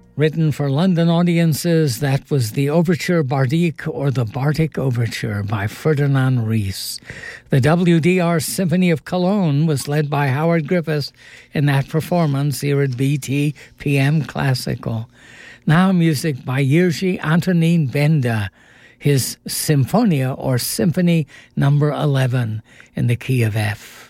Written for London audiences, that was the Overture Bardique, or the Bardic Overture, by Ferdinand Ries. The WDR Symphony of Cologne was led by Howard Griffiths in that performance here at BT PM Classical. Now music by Jiří Antonín Benda, his Symphonia or Symphony number 11 in the key of F.